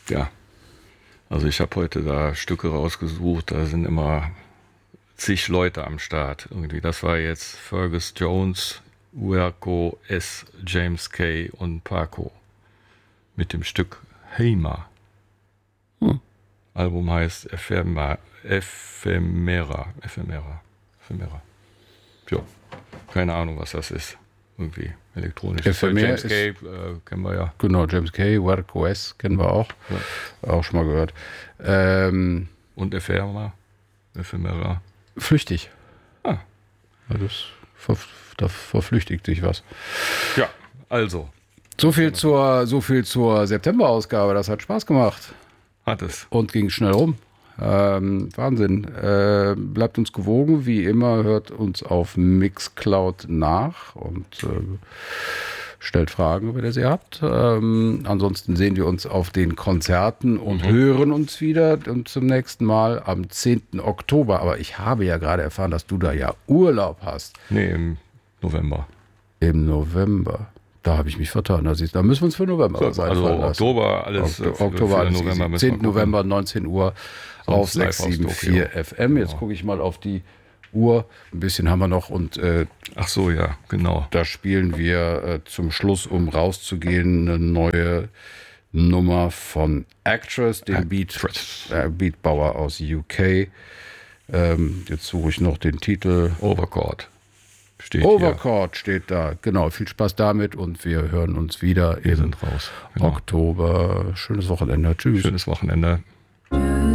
Ja. Also ich habe heute da Stücke rausgesucht, da sind immer zig Leute am Start. Irgendwie, das war jetzt Fergus Jones, Uerko S., James Kay und Paco mit dem Stück Heima. Album heißt Ephemera. Ja, keine Ahnung, was das ist. Irgendwie elektronisch. Ephemera James Kay kennen wir ja. Genau, James Kay, Uerko S. kennen wir auch. Ja. Auch schon mal gehört. Und Ephemera. Flüchtig. Ah. Ja, da verflüchtigt sich was. Ja, also. So viel zur September-Ausgabe. Das hat Spaß gemacht. Hat es. Und ging schnell rum. Wahnsinn. Bleibt uns gewogen. Wie immer, hört uns auf Mixcloud nach und stellt Fragen, wenn ihr sie habt. Ansonsten sehen wir uns auf den Konzerten und hören uns wieder und zum nächsten Mal am 10. Oktober. Aber ich habe ja gerade erfahren, dass du da ja Urlaub hast. Nee, im November. Im November. Da habe ich mich vertan. Da müssen wir uns für November sein. Also Oktober, alles Oktober, alles November. 10. November, 19 Uhr auf 674 FM. Jetzt gucke ich mal auf die Uhr. Ein bisschen haben wir noch. Und ach so, ja, genau. Da spielen wir zum Schluss, um rauszugehen, eine neue Nummer von Actress, dem Beatbauer aus UK. Jetzt suche ich noch den Titel. Overchord. Overchord steht da. Genau, viel Spaß damit und wir hören uns wieder im Oktober. Schönes Wochenende. Tschüss. Schönes Wochenende.